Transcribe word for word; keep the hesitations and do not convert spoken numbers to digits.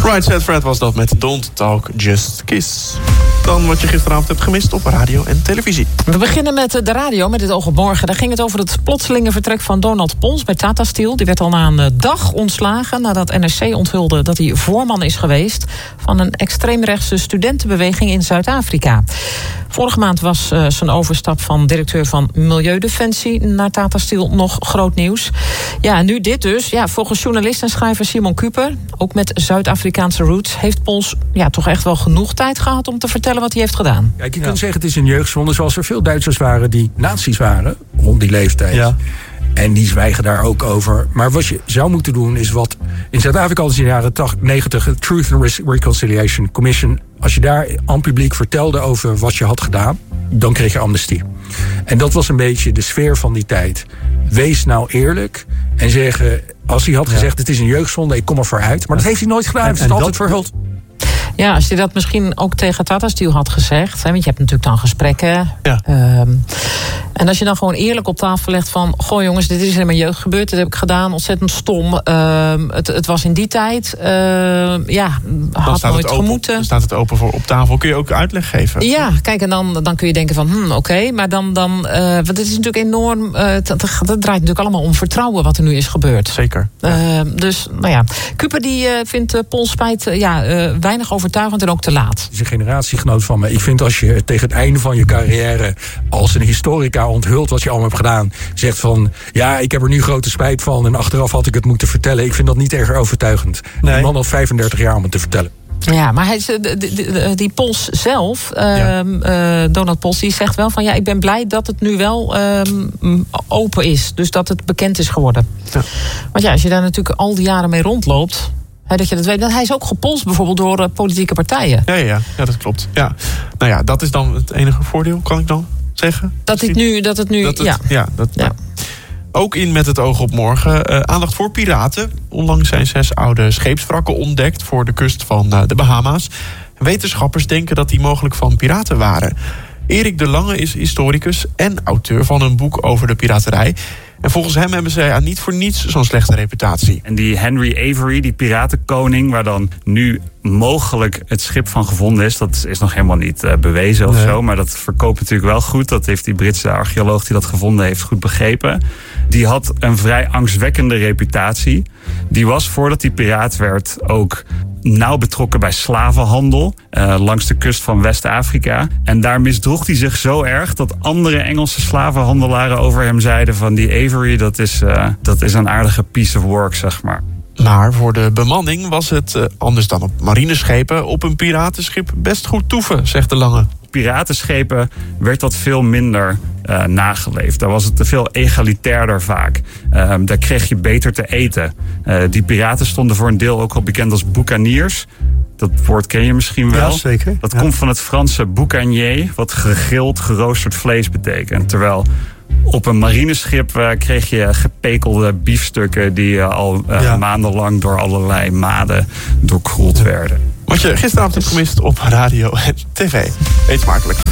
Right Said Fred was dat met Don't Talk, Just Kiss. Dan wat je gisteravond hebt gemist op radio en televisie. We beginnen met de radio, met het oog op morgen. Daar ging het over het plotselinge vertrek van Donald Pons bij Tata Steel. Die werd al na een dag ontslagen nadat N R C onthulde dat hij voorman is geweest van een extreemrechtse studentenbeweging in Zuid-Afrika. Vorige maand was uh, zijn overstap van directeur van Milieudefensie naar Tata Steel nog groot nieuws. Ja, en nu dit dus. Ja, volgens journalist en schrijver Simon Kuper, ook met Zuid-Afrikaanse roots, heeft Pons ja, toch echt wel genoeg tijd gehad om te vertellen wat hij heeft gedaan. Kijk, je ja. kunt zeggen het is een jeugdzonde, zoals er veel Duitsers waren die nazi's waren rond die leeftijd. Ja. En die zwijgen daar ook over. Maar wat je zou moeten doen is wat in Zuid-Afrika al in de jaren negentig... de Truth and Reconciliation Commission. Als je daar aan publiek vertelde over wat je had gedaan, dan kreeg je amnestie. En dat was een beetje de sfeer van die tijd. Wees nou eerlijk en zeggen, als hij had gezegd, het is een jeugdzonde, ik kom er vooruit. Maar dat heeft hij nooit gedaan. Hij heeft het altijd verhuld. Ja, als je dat misschien ook tegen Tata Steel had gezegd, hè, want je hebt natuurlijk dan gesprekken. Ja. Um, en als je dan gewoon eerlijk op tafel legt van, goh jongens, dit is in mijn jeugd gebeurd, dit heb ik gedaan, ontzettend stom. Um, het, het was in die tijd, uh, ja, had nooit het open, gemoeten. Dan staat het open voor op tafel. Kun je ook uitleg geven? Ja, kijk, en dan, dan kun je denken van, hm, oké, okay, maar dan, dan uh, want het is natuurlijk enorm, uh, dat, dat draait natuurlijk allemaal om vertrouwen wat er nu is gebeurd. Zeker. Ja. Uh, dus, nou ja, Kuper die uh, vindt uh, Pons spijt uh, ja, uh, weinig overtuigend en ook te laat. Het is een generatiegenoot van me. Ik vind als je tegen het einde van je carrière als een historica onthult wat je allemaal hebt gedaan, zegt van, ja, ik heb er nu grote spijt van en achteraf had ik het moeten vertellen. Ik vind dat niet erg overtuigend. Nee. Die man had vijfendertig jaar om het te vertellen. Ja, maar hij, die, die, die Pons zelf, ja. uh, Donald Pons, die zegt wel van, ja, ik ben blij dat het nu wel um, open is. Dus dat het bekend is geworden. Ja. Want ja, als je daar natuurlijk al die jaren mee rondloopt, He, dat je dat weet. Hij is ook gepolst bijvoorbeeld door uh, politieke partijen. Ja, ja, ja, dat klopt. Ja. Nou ja, dat is dan het enige voordeel, kan ik dan zeggen? Dat het nu, dat het nu, dat het, ja. ja, dat, ja. Ook in Met het oog op morgen. Uh, aandacht voor piraten. Onlangs zijn zes oude scheepswrakken ontdekt voor de kust van uh, de Bahama's. Wetenschappers denken dat die mogelijk van piraten waren. Erik de Lange is historicus en auteur van een boek over de piraterij. En volgens hem hebben ze ja, niet voor niets zo'n slechte reputatie. En die Henry Avery, die piratenkoning, waar dan nu mogelijk het schip van gevonden is, dat is nog helemaal niet uh, bewezen of nee. zo. Maar dat verkoopt natuurlijk wel goed. Dat heeft die Britse archeoloog die dat gevonden heeft goed begrepen. Die had een vrij angstwekkende reputatie. Die was, voordat hij piraat werd, ook nauw betrokken bij slavenhandel uh, langs de kust van West-Afrika. En daar misdroeg hij zich zo erg dat andere Engelse slavenhandelaren over hem zeiden van, die Avery, dat is, uh, dat is een aardige piece of work, zeg maar. Maar voor de bemanning was het, uh, anders dan op marineschepen, op een piratenschip best goed toeven, zegt de Lange. Piratenschepen werd dat veel minder uh, nageleefd. Daar was het te veel egalitairder vaak. Uh, daar kreeg je beter te eten. Uh, die piraten stonden voor een deel ook al bekend als boucaniers. Dat woord ken je misschien wel. Ja, zeker. Dat ja. komt van het Franse boucanier, wat gegrild, geroosterd vlees betekent. Terwijl op een marineschip uh, kreeg je gepekelde biefstukken die uh, al uh, ja. maandenlang door allerlei maden doorkroeld werden. Wat je gisteravond hebt gemist op radio en tv. Eet smakelijk.